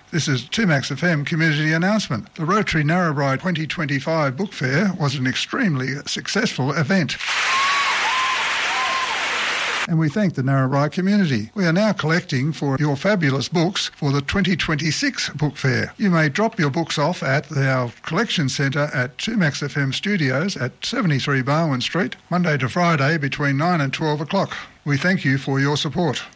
This is 2Max FM community announcement. The Rotary Narrabri 2025 Book Fair was an extremely successful event. And we thank the Narrabri community. We are now collecting for your fabulous books for the 2026 Book Fair. You may drop your books off at our collection centre at 2Max FM Studios at 73 Barwon Street, Monday to Friday between 9 and 12 o'clock. We thank you for your support.